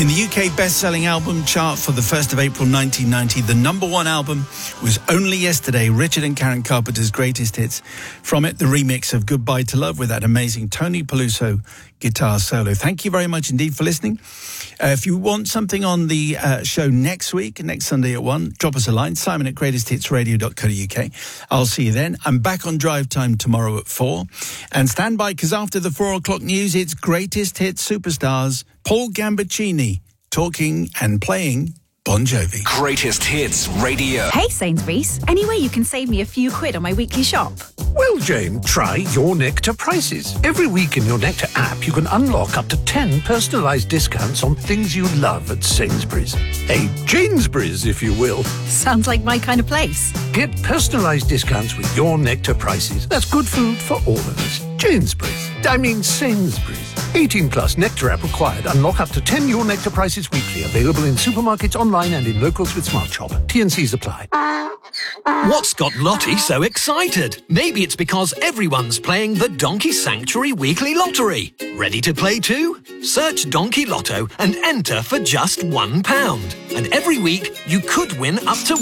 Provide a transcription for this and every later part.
In the UK best-selling album chart for the 1st of April 1990, the number one album was Only Yesterday, Richard and Karen Carpenter's greatest hits. From it, the remix of Goodbye to Love with that amazing Tony Peluso guitar solo. Thank you very much indeed for listening. If you want something on the show next Sunday at 1, drop us a line, simon@greatesthitsradio.co.uk. I'll see you then. I'm back on Drive Time tomorrow at 4. And stand by, because after the 4 o'clock news, it's Greatest Hits Superstars, Paul Gambaccini, talking and playing Bon Jovi. Greatest Hits Radio. Hey Sainsbury's, any way you can save me a few quid on my weekly shop? Well, Jane, try Your Nectar Prices. Every week in Your Nectar app, you can unlock up to 10 personalised discounts on things you love at Sainsbury's. A Janesbury's, if you will. Sounds like my kind of place. Get personalised discounts with Your Nectar Prices. That's good food for all of us. Sainsbury's. 18 plus, Nectar app required. Unlock up to 10 Your Nectar Prices weekly. Available in supermarkets, online and in locals with Smart Shop. T&Cs apply. What's got Lottie so excited? Maybe it's because everyone's playing the Donkey Sanctuary Weekly Lottery. Ready to play too? Search Donkey Lotto and enter for just £1. And every week, you could win up to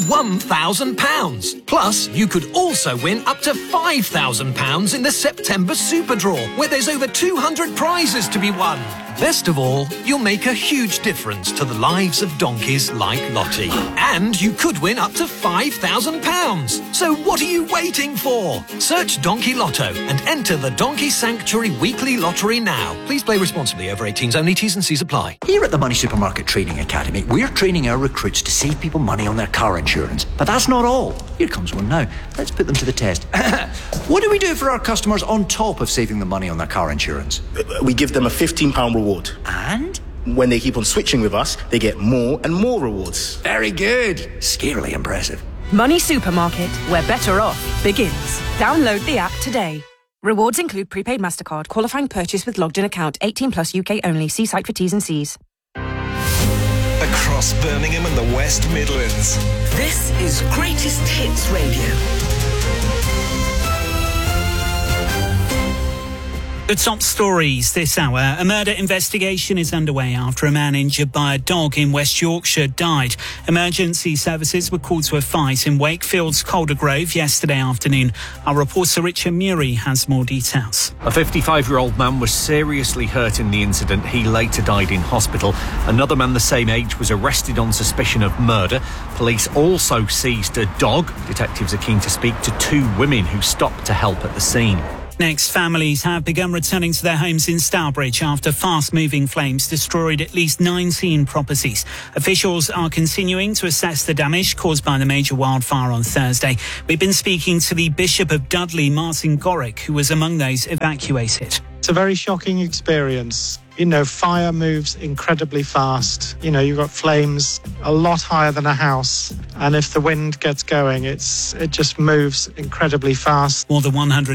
£1,000. Plus, you could also win up to £5,000 in the September Super Draw, where there's over 200 prizes to be won. Best of all, you'll make a huge difference to the lives of donkeys like Lottie. And you could win up to £5,000. So what are you waiting for? Search Donkey Lotto and enter the Donkey Sanctuary Weekly Lottery now. Please play responsibly. Over 18s only. T's and C's apply. Here at the Money Supermarket Training Academy, we're training our recruits to save people money on their car insurance. But that's not all. Here comes one now. Let's put them to the test. What do we do for our customers on top of saving them money on their car insurance? We give them a £15 reward. And? When they keep on switching with us, they get more and more rewards. Very good. Scarily impressive. Money Supermarket, where better off begins. Download the app today. Rewards include prepaid MasterCard, qualifying purchase with logged-in account, 18 plus UK only. See site for T's and C's. Across Birmingham and the West Midlands. This is Greatest Hits Radio. The top stories this hour. A murder investigation is underway after a man injured by a dog in West Yorkshire died. Emergency services were called to a fight in Wakefield's Caldergrove yesterday afternoon. Our reporter Richard Murray has more details. A 55-year-old man was seriously hurt in the incident. He later died in hospital. Another man the same age was arrested on suspicion of murder. Police also seized a dog. Detectives are keen to speak to 2 women who stopped to help at the scene. Next, families have begun returning to their homes in Stourbridge after fast-moving flames destroyed at least 19 properties. Officials are continuing to assess the damage caused by the major wildfire on Thursday. We've been speaking to the Bishop of Dudley, Martin Gorick, who was among those evacuated. It's a very shocking experience. You know, fire moves incredibly fast. You know, you've got flames a lot higher than a house. And if the wind gets going, it just moves incredibly fast. More than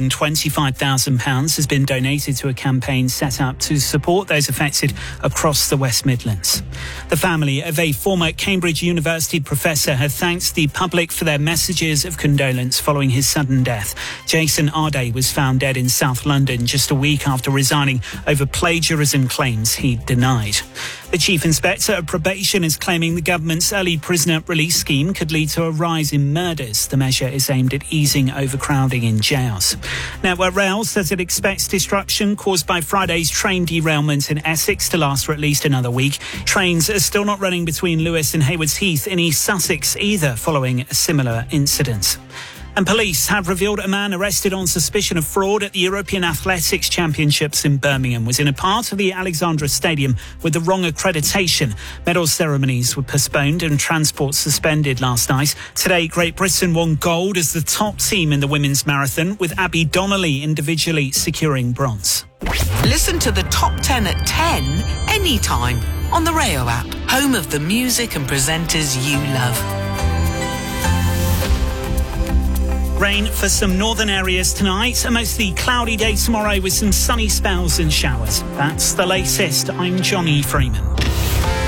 £125,000 has been donated to a campaign set up to support those affected across the West Midlands. The family of a former Cambridge University professor have thanked the public for their messages of condolence following his sudden death. Jason Arday was found dead in South London just a week after resigning over plagiarism claims he denied. The Chief Inspector of Probation is claiming the government's early prisoner release scheme could lead to a rise in murders. The measure is aimed at easing overcrowding in jails. Network Rail says it expects disruption caused by Friday's train derailment in Essex to last for at least another week. Trains are still not running between Lewes and Haywards Heath in East Sussex either, following a similar incident. And police have revealed a man arrested on suspicion of fraud at the European Athletics Championships in Birmingham was in a part of the Alexandra Stadium with the wrong accreditation. Medal ceremonies were postponed and transport suspended last night. Today, Great Britain won gold as the top team in the women's marathon, with Abby Donnelly individually securing bronze. Listen to the top 10 at 10 anytime on the Rayo app, home of the music and presenters you love. Rain for some northern areas tonight. A mostly cloudy day tomorrow with some sunny spells and showers. That's the latest. I'm Johnny Freeman.